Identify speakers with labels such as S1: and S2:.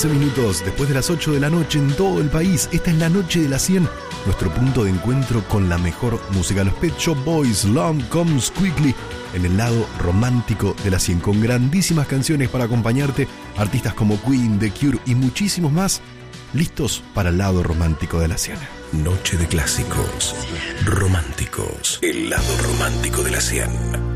S1: 11 minutos después de las 8 de la noche en todo el país. Esta es la noche de las 100, nuestro punto de encuentro con la mejor música. Los Pet Shop Boys, Love Comes Quickly, en el lado romántico de la 100, con grandísimas canciones para acompañarte, artistas como Queen, The Cure y muchísimos más, listos para el lado romántico de la 100.
S2: Noche de clásicos románticos, el lado romántico de la 100.